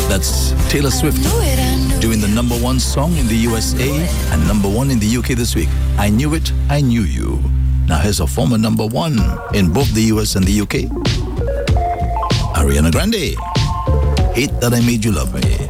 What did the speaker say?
That's Taylor Swift doing the number one song in the USA and number one in the UK this week. I Knew It, I Knew You. Now here's a former number one in both the US and the UK. Ariana Grande, Hate That I Made You Love Me.